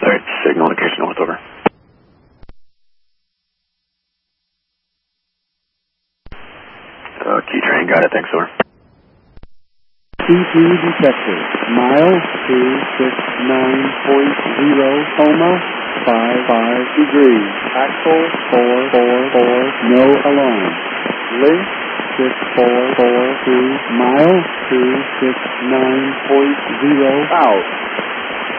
Alright, signal indication north, over. Key train, got it, thanks, over. CP detected, mile 269.0, coma, 55 degrees, axle 444, no alarm, link 6442, mile 269.0, out.